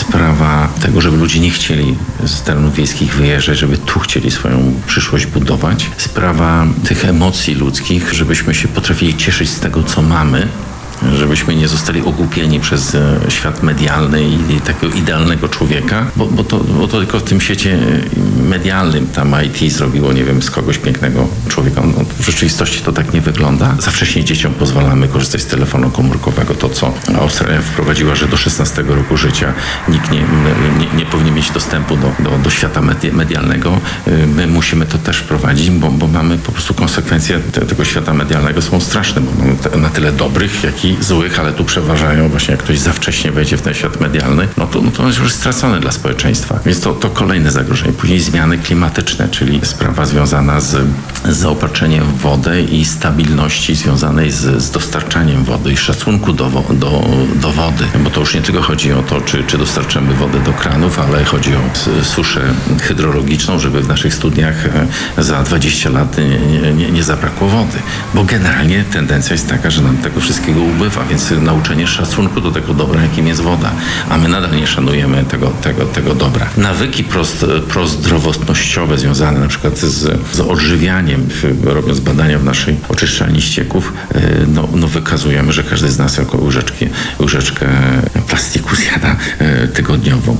sprawa tego, żeby ludzie nie chcieli z terenów wiejskich wyjeżdżać, żeby tu chcieli swoją przyszłość budować. Sprawa tych emocji ludzkich, żebyśmy się potrafili cieszyć z tego, co mamy, żebyśmy nie zostali ogłupieni przez świat medialny i, i takiego idealnego człowieka, bo, bo, to, bo to tylko w tym świecie medialnym tam I T zrobiło, nie wiem, z kogoś pięknego człowieka. No, w rzeczywistości to tak nie wygląda. Za wcześnie dzieciom pozwalamy korzystać z telefonu komórkowego. To, co Australia wprowadziła, że do szesnastego roku życia nikt nie, nie, nie powinien mieć dostępu do, do, do świata medi- medialnego. My musimy to też wprowadzić, bo, bo mamy po prostu konsekwencje te, tego świata medialnego są straszne, bo mamy te, na tyle dobrych, jak i złych, ale tu przeważają właśnie, jak ktoś za wcześnie wejdzie w ten świat medialny, no to, no to jest już stracony dla społeczeństwa. Więc to, to kolejne zagrożenie. Później zmiany klimatyczne, czyli sprawa związana z, z zaopatrzeniem w wodę i stabilności związanej z, z dostarczaniem wody i szacunku do, do, do wody. Bo to już nie tylko chodzi o to, czy, czy dostarczamy wodę do kranów, ale chodzi o suszę hydrologiczną, żeby w naszych studniach za dwadzieścia lat nie, nie, nie zabrakło wody. Bo generalnie tendencja jest taka, że nam tego wszystkiego ubywa, więc nauczenie szacunku do tego dobra, jakim jest woda, a my nadal nie szanujemy tego, tego, tego dobra. Nawyki prost, prozdrowotnościowe związane na przykład z, z odżywianiem, robiąc badania w naszej oczyszczalni ścieków, no, no wykazujemy, że każdy z nas jako łyżeczkę, łyżeczkę plastiku zjada tygodniowo.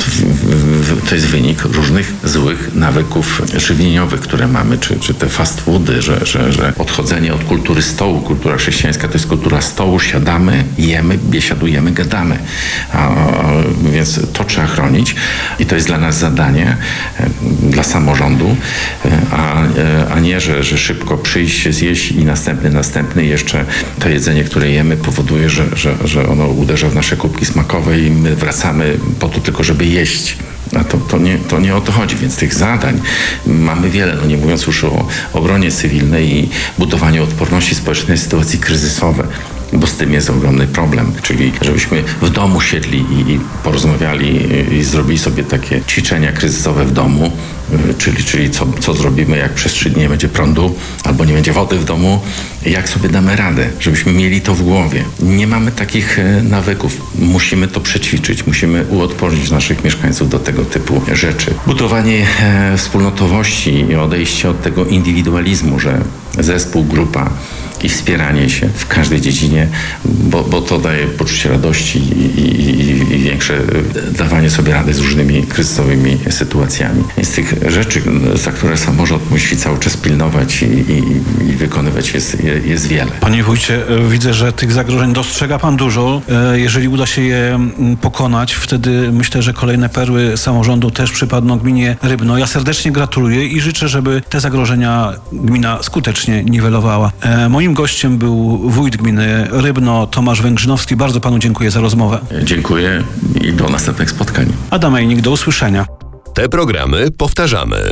To jest wynik różnych złych nawyków żywieniowych, które mamy, czy, czy te fast foody, że, że, że odchodzenie od kultury stołu, kultura chrześcijańska to jest kultura stołu, siadamy, jemy, biesiadujemy, gadamy. A, a, więc to trzeba chronić i to jest dla nas zadanie, dla samorządu, a, a nie, że, że szybko przyjść, zjeść i następny, następny jeszcze to jedzenie, które jemy powoduje, że, że, że ono uderza w nasze kubki smakowe i my wracamy po to tylko, żeby jeść. A to, to, nie, to nie o to chodzi, więc tych zadań mamy wiele, no nie mówiąc już o obronie cywilnej i budowaniu odporności społecznej na sytuacje kryzysowe, bo z tym jest ogromny problem, czyli żebyśmy w domu siedli i, i porozmawiali i, i zrobili sobie takie ćwiczenia kryzysowe w domu, czyli, czyli co, co zrobimy, jak przez trzy dni nie będzie prądu albo nie będzie wody w domu, jak sobie damy radę, żebyśmy mieli to w głowie. Nie mamy takich nawyków, musimy to przećwiczyć, musimy uodpornić naszych mieszkańców do tego typu rzeczy. Budowanie e, wspólnotowości i odejście od tego indywidualizmu, że zespół, grupa i wspieranie się w każdej dziedzinie, bo, bo to daje poczucie radości i, i, i większe dawanie sobie rady z różnymi kryzysowymi sytuacjami. Więc tych rzeczy, za które samorząd musi cały czas pilnować i, i, i wykonywać jest, jest wiele. Panie wójcie, widzę, że tych zagrożeń dostrzega pan dużo. Jeżeli uda się je pokonać, wtedy myślę, że kolejne perły samorządu też przypadną gminie Rybno. Ja serdecznie gratuluję i życzę, żeby te zagrożenia gmina skutecznie niwelowała. Moim gościem był wójt gminy Rybno, Tomasz Węgrzynowski. Bardzo panu dziękuję za rozmowę. Dziękuję i do następnych spotkań. Adam Ejnik, do usłyszenia. Te programy powtarzamy.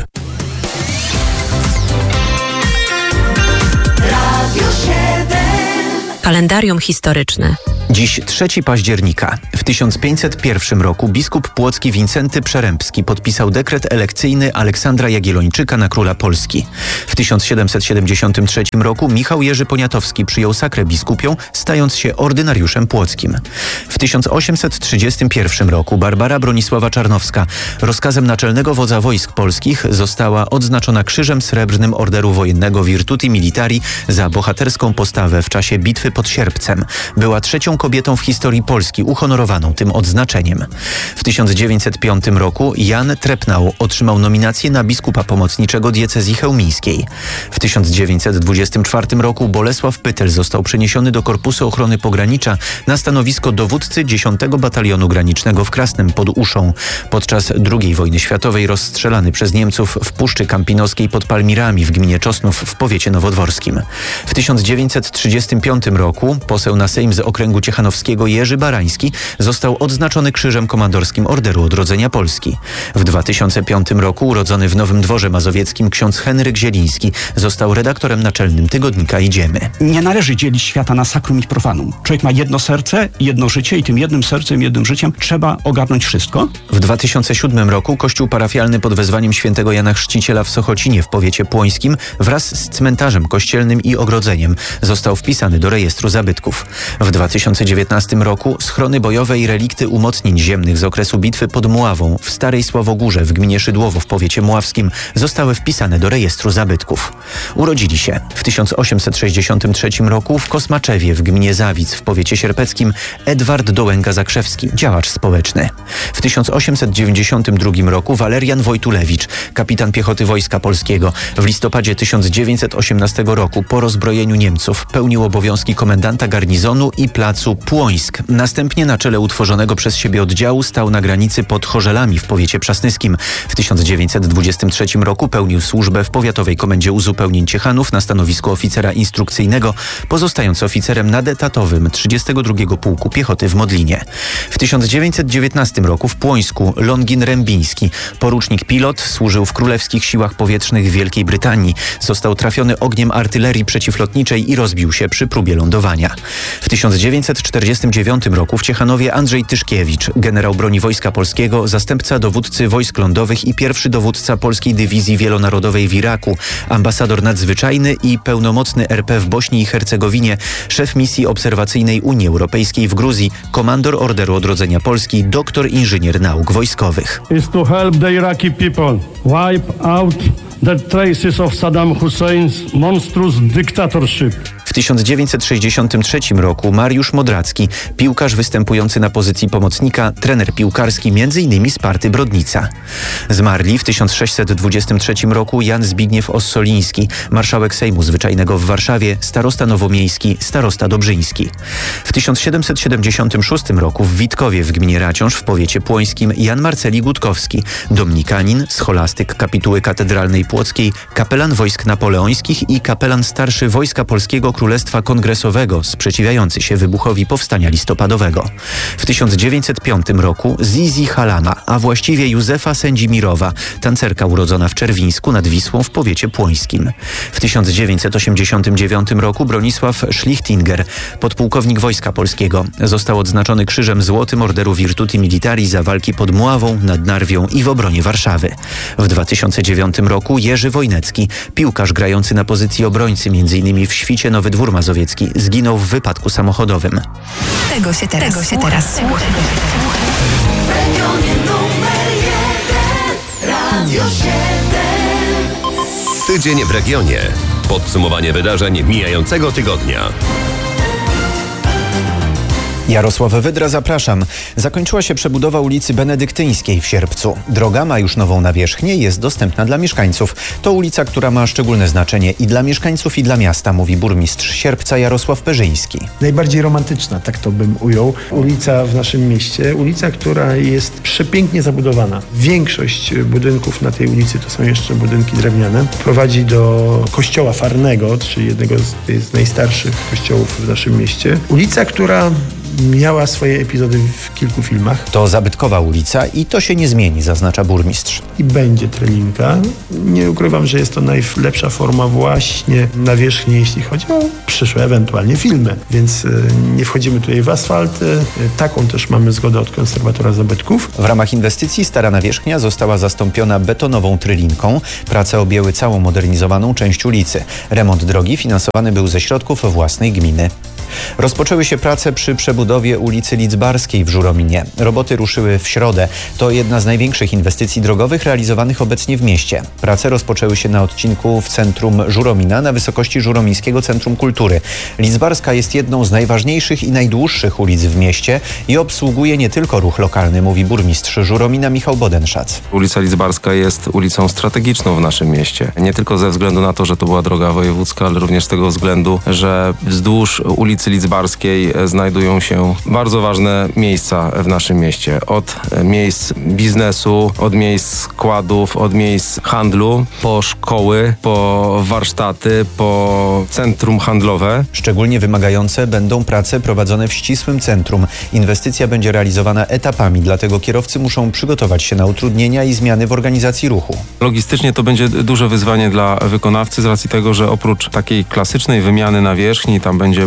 Kalendarium historyczne. Dziś trzeciego października. W tysiąc pięćset pierwszym roku biskup płocki Wincenty Przerębski podpisał dekret elekcyjny Aleksandra Jagiellończyka na króla Polski. W tysiąc siedemset siedemdziesiątym trzecim roku Michał Jerzy Poniatowski przyjął sakrę biskupią, stając się ordynariuszem płockim. W tysiąc osiemset trzydziestym pierwszym roku Barbara Bronisława Czarnowska rozkazem naczelnego wodza wojsk polskich została odznaczona Krzyżem Srebrnym Orderu Wojennego Virtuti Militari za bohaterską postawę w czasie bitwy pod Sierpcem. Była trzecią kobietą w historii Polski uhonorowaną tym odznaczeniem. W tysiąc dziewięćset piątym roku Jan Trepnał otrzymał nominację na biskupa pomocniczego diecezji chełmińskiej. W tysiąc dziewięćset dwudziestym czwartym roku Bolesław Pytel został przeniesiony do Korpusu Ochrony Pogranicza na stanowisko dowódcy dziesiątego Batalionu Granicznego w Krasnem pod Uszą. Podczas drugiej wojny światowej rozstrzelany przez Niemców w Puszczy Kampinoskiej pod Palmirami w gminie Czosnów w powiecie nowodworskim. W tysiąc dziewięćset trzydziestym piątym roku poseł na Sejm z okręgu ciechanowskiego Jerzy Barański został odznaczony Krzyżem Komandorskim Orderu Odrodzenia Polski. W dwa tysiące piątym roku urodzony w Nowym Dworze Mazowieckim ksiądz Henryk Zieliński został redaktorem naczelnym tygodnika Idziemy. Nie należy dzielić świata na sacrum i profanum. Człowiek ma jedno serce, jedno życie i tym jednym sercem, jednym życiem trzeba ogarnąć wszystko. W dwa tysiące siódmym roku kościół parafialny pod wezwaniem świętego Jana Chrzciciela w Sochocinie w powiecie płońskim wraz z cmentarzem kościelnym i ogrodzeniem został wpisany do rejestru rejestru zabytków. W dwa tysiące dziewiętnastym roku schrony bojowe i relikty umocnień ziemnych z okresu bitwy pod Mławą w Starej Sławogórze w gminie Szydłowo w powiecie mławskim zostały wpisane do rejestru zabytków. Urodzili się w tysiąc osiemset sześćdziesiątym trzecim roku w Kosmaczewie w gminie Zawic w powiecie sierpeckim Edward Dołęga-Zakrzewski, działacz społeczny. W tysiąc osiemset dziewięćdziesiątym drugim roku Walerian Wojtulewicz, kapitan piechoty Wojska Polskiego. W listopadzie tysiąc dziewięćset osiemnastego roku po rozbrojeniu Niemców pełnił obowiązki komendanta garnizonu i placu Płońsk. Następnie na czele utworzonego przez siebie oddziału stał na granicy pod Chorzelami w powiecie przasnyskim. W tysiąc dziewięćset dwudziestym trzecim roku pełnił służbę w Powiatowej Komendzie Uzupełnień Ciechanów na stanowisku oficera instrukcyjnego, pozostając oficerem nadetatowym trzydziestego drugiego Pułku Piechoty w Modlinie. W tysiąc dziewięćset dziewiętnastym roku w Płońsku Longin Rębiński, porucznik pilot, służył w Królewskich Siłach Powietrznych w Wielkiej Brytanii. Został trafiony ogniem artylerii przeciwlotniczej i rozbił się przy próbie lądowania. W tysiąc dziewięćset czterdziestym dziewiątym roku w Ciechanowie Andrzej Tyszkiewicz, generał broni Wojska Polskiego, zastępca dowódcy wojsk lądowych i pierwszy dowódca Polskiej Dywizji Wielonarodowej w Iraku, ambasador nadzwyczajny i pełnomocny R P w Bośni i Hercegowinie, szef misji obserwacyjnej Unii Europejskiej w Gruzji, komandor Orderu Odrodzenia Polski, doktor inżynier nauk wojskowych. Is to help the Iraqi people wipe out the traces of Saddam Hussein's monstrous dictatorship. W tysiąc dziewięćset sześćdziesiątym trzecim roku Mariusz Modracki, piłkarz występujący na pozycji pomocnika, trener piłkarski między innymi Sparty Brodnica. Zmarli w tysiąc sześćset dwudziestym trzecim roku Jan Zbigniew Ossoliński, marszałek Sejmu Zwyczajnego w Warszawie, starosta nowomiejski, starosta dobrzyński. W tysiąc siedemset siedemdziesiątym szóstym roku w Witkowie w gminie Raciąż w powiecie płońskim Jan Marceli Gutkowski, dominikanin, scholastyk kapituły katedralnej płockiej, kapelan wojsk napoleońskich i kapelan starszy Wojska Polskiego Królestwa Kongresowego sprzeciwiający się wybuchowi Powstania Listopadowego. W tysiąc dziewięćset piątym roku Zizi Halama, a właściwie Józefa Sędzimirowa, tancerka urodzona w Czerwińsku nad Wisłą w powiecie płońskim. W tysiąc dziewięćset osiemdziesiątym dziewiątym roku Bronisław Schlichtinger, podpułkownik Wojska Polskiego, został odznaczony Krzyżem Złotym Orderu Virtuti Militari za walki pod Mławą, nad Narwią i w obronie Warszawy. W dwa tysiące dziewiątym roku Jerzy Wojnecki, piłkarz grający na pozycji obrońcy między innymi w Świcie Nowy Dwór Mazowiecki, zginął w wypadku samochodowym. Tego się teraz, Tego się teraz słucha. W regionie numer jeden, Radio siedem. Tydzień w regionie. Podsumowanie wydarzeń mijającego tygodnia. Jarosław Wydra, zapraszam. Zakończyła się przebudowa ulicy Benedyktyńskiej w Sierpcu. Droga ma już nową nawierzchnię i jest dostępna dla mieszkańców. To ulica, która ma szczególne znaczenie i dla mieszkańców, i dla miasta, mówi burmistrz Sierpca Jarosław Perzyński. Najbardziej romantyczna, tak to bym ujął, ulica w naszym mieście. Ulica, która jest przepięknie zabudowana. Większość budynków na tej ulicy to są jeszcze budynki drewniane. Prowadzi do kościoła Farnego, czyli jednego z, z najstarszych kościołów w naszym mieście. Ulica, która miała swoje epizody w kilku filmach. To zabytkowa ulica i to się nie zmieni, zaznacza burmistrz. I będzie trelinka. Nie ukrywam, że jest to najlepsza forma właśnie nawierzchni, jeśli chodzi o przyszłe ewentualnie filmy. Więc y, nie wchodzimy tutaj w asfalt. Y, taką też mamy zgodę od konserwatora zabytków. W ramach inwestycji stara nawierzchnia została zastąpiona betonową trylinką. Prace objęły całą modernizowaną część ulicy. Remont drogi finansowany był ze środków własnej gminy. Rozpoczęły się prace przy przebudowie ulicy Lidzbarskiej w Żurominie. Roboty ruszyły w środę. To jedna z największych inwestycji drogowych realizowanych obecnie w mieście. Prace rozpoczęły się na odcinku w centrum Żuromina na wysokości Żuromińskiego Centrum Kultury. Lidzbarska jest jedną z najważniejszych i najdłuższych ulic w mieście i obsługuje nie tylko ruch lokalny, mówi burmistrz Żuromina Michał Bodenszac. Ulica Lidzbarska jest ulicą strategiczną w naszym mieście. Nie tylko ze względu na to, że to była droga wojewódzka, ale również z tego względu, że wzdłuż ulicy Lidzbarskiej znajdują się bardzo ważne miejsca w naszym mieście. Od miejsc biznesu, od miejsc składów, od miejsc handlu, po szkoły, po warsztaty, po centrum handlowe. Szczególnie wymagające będą prace prowadzone w ścisłym centrum. Inwestycja będzie realizowana etapami, dlatego kierowcy muszą przygotować się na utrudnienia i zmiany w organizacji ruchu. Logistycznie to będzie duże wyzwanie dla wykonawcy z racji tego, że oprócz takiej klasycznej wymiany nawierzchni, tam będzie budowa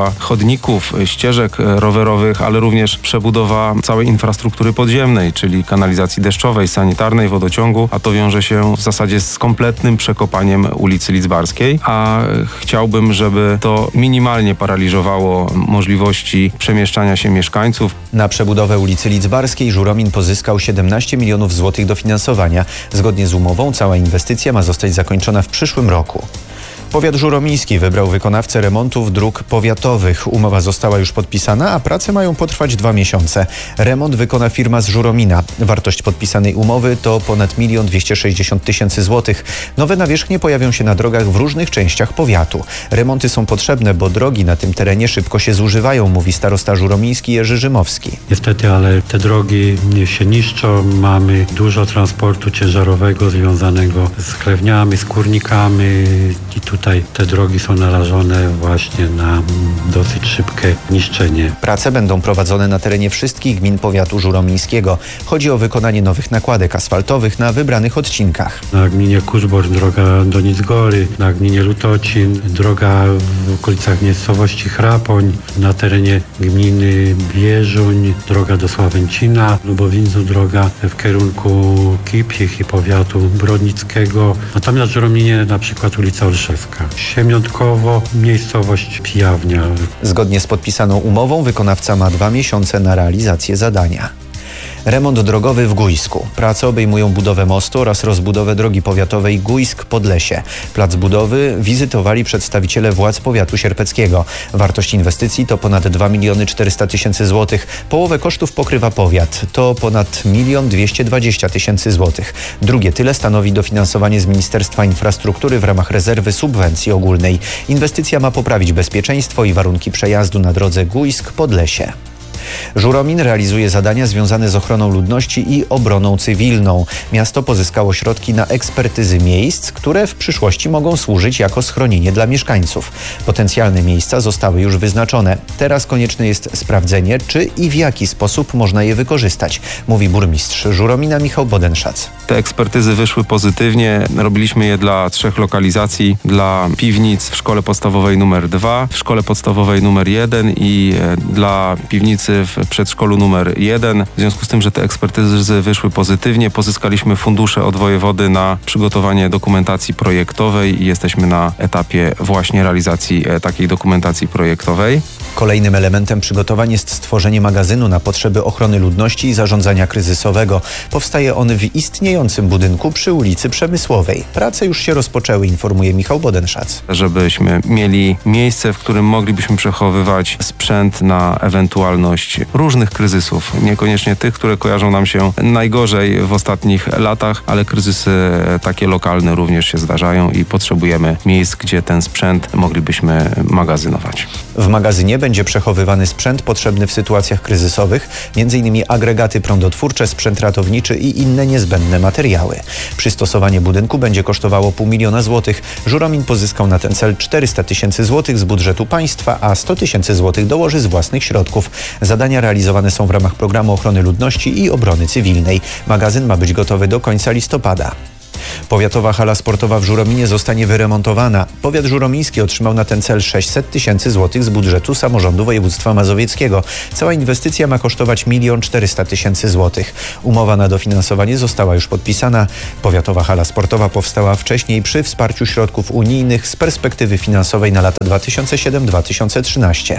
przebudowa chodników, ścieżek rowerowych, ale również przebudowa całej infrastruktury podziemnej, czyli kanalizacji deszczowej, sanitarnej, wodociągu, a to wiąże się w zasadzie z kompletnym przekopaniem ulicy Lidzbarskiej, a chciałbym, żeby to minimalnie paraliżowało możliwości przemieszczania się mieszkańców. Na przebudowę ulicy Lidzbarskiej Żuromin pozyskał siedemnaście milionów złotych dofinansowania. Zgodnie z umową cała inwestycja ma zostać zakończona w przyszłym roku. Powiat żuromiński wybrał wykonawcę remontów dróg powiatowych. Umowa została już podpisana, a prace mają potrwać dwa miesiące. Remont wykona firma z Żuromina. Wartość podpisanej umowy to ponad milion dwieście sześćdziesiąt tysięcy złotych. Nowe nawierzchnie pojawią się na drogach w różnych częściach powiatu. Remonty są potrzebne, bo drogi na tym terenie szybko się zużywają, mówi starosta żuromiński Jerzy Rzymowski. Niestety, ale te drogi się niszczą. Mamy dużo transportu ciężarowego związanego z chlewniami, z kurnikami i tutaj Tutaj te drogi są narażone właśnie na dosyć szybkie niszczenie. Prace będą prowadzone na terenie wszystkich gmin powiatu żuromińskiego. Chodzi o wykonanie nowych nakładek asfaltowych na wybranych odcinkach. Na gminie Kuszborz droga do Nicgory, na gminie Lutocin droga w okolicach miejscowości Chrapoń, na terenie gminy Bieżuń droga do Sławęcina, Lubowindzu droga w kierunku Kipich i powiatu brodnickiego. Natomiast w Żurominie na przykład ulica Olszewska. Siemiątkowo, miejscowość Pijawnia. Zgodnie z podpisaną umową wykonawca ma dwa miesiące na realizację zadania. Remont drogowy w Gujsku. Prace obejmują budowę mostu oraz rozbudowę drogi powiatowej Gujsk-Podlesie. Plac budowy wizytowali przedstawiciele władz powiatu sierpeckiego. Wartość inwestycji to ponad dwa miliony czterysta tysięcy złotych. Połowę kosztów pokrywa powiat. To ponad milion dwieście dwadzieścia tysięcy złotych. Drugie tyle stanowi dofinansowanie z Ministerstwa Infrastruktury w ramach rezerwy subwencji ogólnej. Inwestycja ma poprawić bezpieczeństwo i warunki przejazdu na drodze Gujsk-Podlesie. Żuromin realizuje zadania związane z ochroną ludności i obroną cywilną. Miasto pozyskało środki na ekspertyzy miejsc, które w przyszłości mogą służyć jako schronienie dla mieszkańców. Potencjalne miejsca zostały już wyznaczone. Teraz konieczne jest sprawdzenie, czy i w jaki sposób można je wykorzystać, mówi burmistrz Żuromina Michał Bodenszac. Te ekspertyzy wyszły pozytywnie. Robiliśmy je dla trzech lokalizacji. Dla piwnic w szkole podstawowej numer dwa, w szkole podstawowej numer jeden i dla piwnicy w przedszkolu numer jeden. W związku z tym, że te ekspertyzy wyszły pozytywnie, pozyskaliśmy fundusze od wojewody na przygotowanie dokumentacji projektowej i jesteśmy na etapie właśnie realizacji takiej dokumentacji projektowej. Kolejnym elementem przygotowań jest stworzenie magazynu na potrzeby ochrony ludności i zarządzania kryzysowego. Powstaje on w istniejącym budynku przy ulicy Przemysłowej. Prace już się rozpoczęły, informuje Michał Bodenszac. Żebyśmy mieli miejsce, w którym moglibyśmy przechowywać sprzęt na ewentualność różnych kryzysów. Niekoniecznie tych, które kojarzą nam się najgorzej w ostatnich latach, ale kryzysy takie lokalne również się zdarzają i potrzebujemy miejsc, gdzie ten sprzęt moglibyśmy magazynować. W magazynie będzie przechowywany sprzęt potrzebny w sytuacjach kryzysowych, m.in. agregaty prądotwórcze, sprzęt ratowniczy i inne niezbędne materiały. Przystosowanie budynku będzie kosztowało pół miliona złotych. Żuromin pozyskał na ten cel czterysta tysięcy złotych z budżetu państwa, a sto tysięcy złotych dołoży z własnych środków. Zadania realizowane są w ramach programu ochrony ludności i obrony cywilnej. Magazyn ma być gotowy do końca listopada. Powiatowa hala sportowa w Żurominie zostanie wyremontowana. Powiat żuromiński otrzymał na ten cel sześćset tysięcy złotych z budżetu samorządu województwa mazowieckiego. Cała inwestycja ma kosztować milion czterysta tysięcy złotych. Umowa na dofinansowanie została już podpisana. Powiatowa hala sportowa powstała wcześniej przy wsparciu środków unijnych z perspektywy finansowej na lata dwa tysiące siódmy do dwa tysiące trzynastego.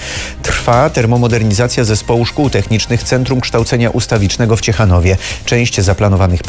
Trwa termomodernizacja zespołu szkół technicznych Centrum Kształcenia Ustawicznego w Ciechanowie. Część zaplanowanych